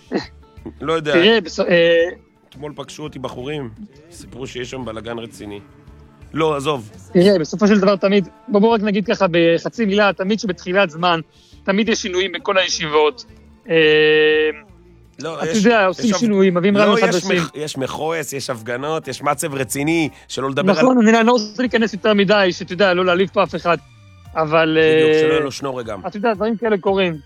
לא יודע. תראה, אתמול פגשו אותי בחורים, סיפרו שיש שם בלגן רציני. לא, עזוב. תראה, בסופו של דבר תמיד, בואו רק נגיד ככה בחצי מילה, תמיד שבתחילת זמן, תמיד יש שינויים בכל הישיבות. לא, אתה יודע, עושים שינויים, מביאים רעיון חדשים. יש מחויס, יש הפגנות, יש מצב רציני, שלא לדבר על... נכון, אני לא רוצה להיכנס יותר מדי, שאתה יודע, לא להעליב פה אף אחד, אבל... בדיוק, שלא יהיה לו שנורא גם. אתה יודע, דברים כאלה קורים.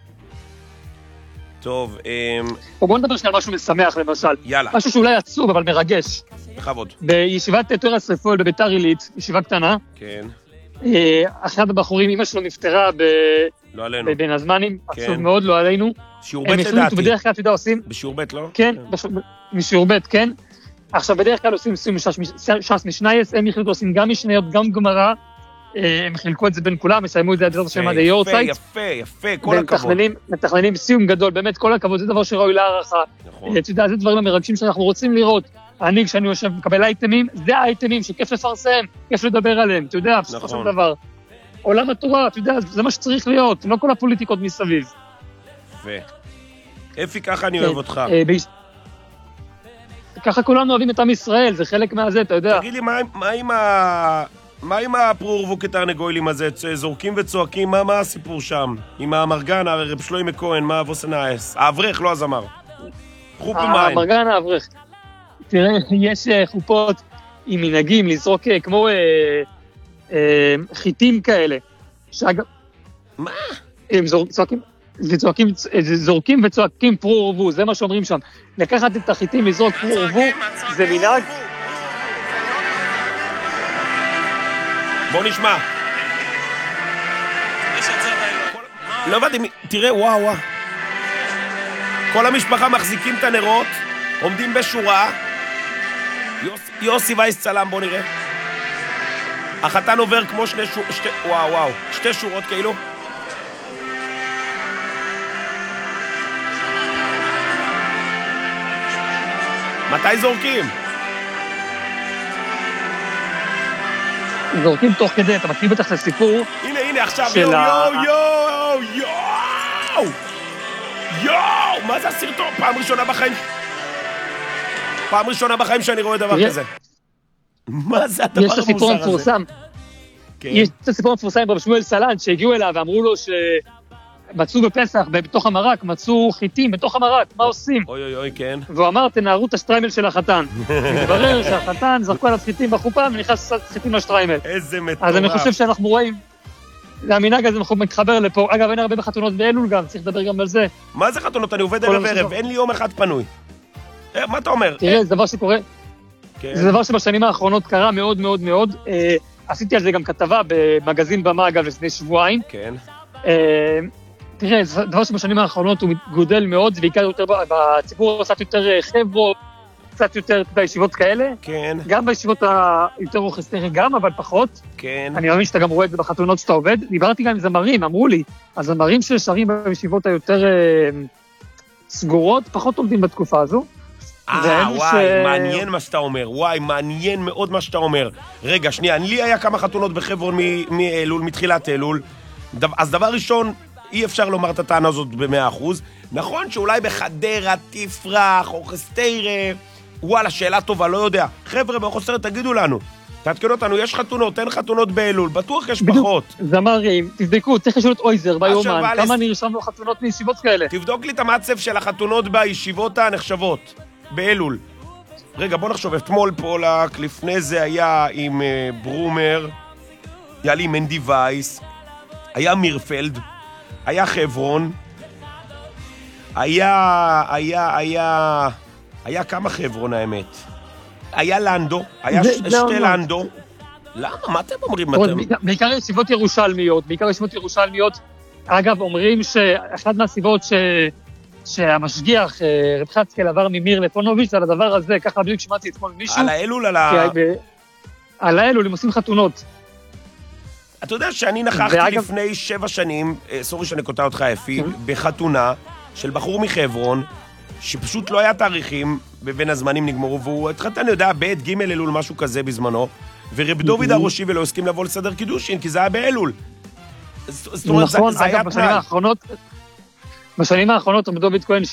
טוב, בואו נדבר שנייה על משהו משמח, למשל. יאללה. משהו שאולי עצוב, אבל מרגש. בכבוד. בישיבת תור השריפול בביתר עילית, ישיבה קטנה. כן. אחד הבחורים, אמא שלו נפטרה לא עלינו. בין הזמנים, עצוב מאוד, לא עלינו. שיעור ב' לדעתי. בדרך כלל, אתה יודע, עושים... בשיעור ב', לא? כן, משיעור ב', כן. עכשיו, בדרך כלל עושים ש"ס משנייס, הם החליטו עושים גם משניות, גם גמרא. הם חילקו את זה בין כולם, מסיימו את זה עד השם עד היורצייט. יפה, כל הכבוד. מתכננים סיום גדול, באמת כל הכבוד, זה דבר שראוי להערכה. נכון. אתה יודע, זה דברים המרגשים שאנחנו רוצים לראות. אני, כשאני יושב מקבל אייטמים, זה האייטמים שכיף לפרסם, כיף לדבר עליהם, אתה יודע, בסופו של דבר. עולם התורה, אתה יודע, זה מה שצריך להיות, לא כל הפוליטיקות מסביב. יפה. אפי, ככה אני אוהב אותך. ככה כולנו אוהבים את עם ישראל, זה חלק מהזה, אתה יודע. תגיד לי, מה עם הפרורבו כתרנגוילים הזה? זורקים וצועקים, מה הסיפור שם? עם המרגן, הרב שלוימי כהן, מה אבוסנאס? האברך, לא הזמר. חופ ומים. המרגן, האברך. תראה, יש חופות עם מנהגים לזרוק כמו חיטים כאלה. מה? הם זורקים וצועקים פרו-ורבו, זה מה שאומרים שם. לקחת את החיטים לזרוק פרו-ורבו, זה מנהג. בוא נשמע. לא הבאתי, תראה, וואו. כל המשפחה מחזיקים את הנרות, עומדים בשורה. יוסי וייס צלם, בוא נראה. החתן עובר כמו שתי שורות כאילו. מתי זורקים? זורקים תוך כדי, אתה מכיר בטח את הסיפור. הנה, עכשיו, יואו, מה זה הסרטון? פעם ראשונה בחיים שאני רואה דבר כזה. מה זה הדבר המוזר הזה? יש את הסיפור המפורסם. יש את הסיפור המפורסם עם רב שמואל סלנט, שהגיעו אליו ואמרו לו שמצאו בפסח, בתוך המרק, מצאו חיטים בתוך המרק, מה עושים? אוי, כן. והוא אמר, תנערו את השטריימל של החתן. מתברר שהחתן זרקו עליו חיטים בחופה, ונכנס חיטים לשטריימל. איזה מטורף. אז אני חושב שאנחנו רואים, המנהג הזה מתחבר לפה. אגב, אין הרבה בחתונות באלול גם, צריך לדבר גם על זה. מה זה חתונות? אני עובד ערב ערב, אין לי יום אחד פנוי. מה אתה אומר? תראה, זה דבר שקורה. זה דבר שבשנים האחרונות קרה מאוד מאוד מאוד. עשיתי על זה גם כתבה במגזין במה, אגב, לפני שבועיים. כן. תראה, זה דבר שבשנים האחרונות הוא גודל מאוד, זה בעיקר יותר בציבור קצת יותר חברו, קצת יותר בישיבות כאלה. כן. גם בישיבות היותר אורכסטריות גם, אבל פחות. כן. אני מאמין שאתה גם רואה את זה בחתונות שאתה עובד. דיברתי גם עם זמרים, אמרו לי, הזמרים ששרים בישיבות היותר סגורות, פחות עובדים בתקופה הזו. וואי, מעניין מה שאתה אומר. וואי, מעניין מאוד מה שאתה אומר. רגע, שנייה, לי היה כמה חתונות בחברון מאלול, מתחילת אלול. אז דבר ראשון, אי אפשר לומר את הטענה הזאת ב100%. נכון שאולי בחדרה, תפרח, אורכסטיירה, וואלה, שאלה טובה, לא יודע. חבר'ה, באורכסטיירה, תגידו לנו. תעדכנו אותנו, יש חתונות, אין חתונות באלול, בטוח יש פחות. זמרים, תבדקו, צריך לשאול את אויזר ביומן, כמה נרשם לו חתונות מישיבות כאלה. תבדוק לי את המצב של החתונות בישיבות הנחשבות, באלול. רגע, בוא נחשוב, אתמול פולק, לפני זה היה עם ברומר, היה לי מנדי וייס, היה מירפלד, היה חברון, היה כמה חברון האמת. היה לנדו, היה שתי לנדו. למה? מה אתם אומרים? בעיקר ישיבות ירושלמיות, אגב, אומרים שאחת מהסיבות שהמשגיח, רב חצקאל עבר ממיר לפונוביץ' על הדבר הזה, ככה בדיוק שמעתי אתמול מישהו. על האלול, על האלול, הם עושים חתונות. אתה יודע שאני נכחתי לפני 7 שנים, סורי שאני קוטע אותך אפי, בחתונה של בחור מחברון, שפשוט לא היה תאריכים, ובין הזמנים נגמרו, והוא התחתן, אני יודע, ב' ג' אלול, משהו כזה בזמנו, ורב דוד הראשי ולא הסכים לבוא לסדר קידושין, כי זה היה באלול. נכון, אגב, בשנים האחרונות רב דוד כהן